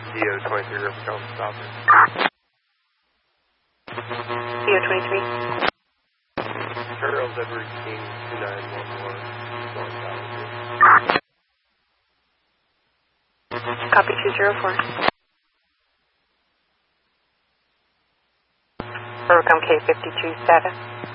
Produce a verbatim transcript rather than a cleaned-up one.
D O twenty-three, River Cove, Southern. D O twenty-three. Charles Edward King, two nine one one, one thousand. Copy two zero four. River Cove K fifty-two status.